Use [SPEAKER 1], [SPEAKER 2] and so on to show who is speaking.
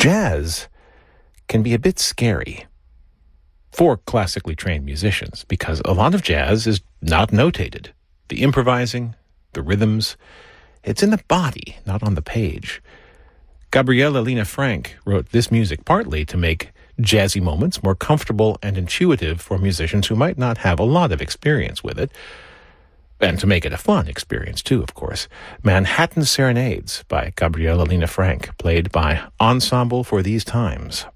[SPEAKER 1] jazz can be a bit scary for classically trained musicians because a lot of jazz is not notated. The improvising, the rhythms, it's in the body, not on the page. Gabriela Lena Frank wrote this music partly to make jazzy moments more comfortable and intuitive for musicians who might not have a lot of experience with it, and to make it a fun experience too, of course. Manhattan Serenades by Gabriela Lena Frank, played by Ensemble for These Times.